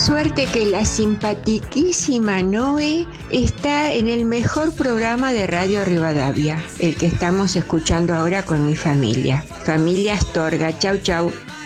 suerte que la simpatiquísima Noé está en el mejor programa de Radio Rivadavia, el que estamos escuchando ahora con mi familia. Familia Astorga, chau chau.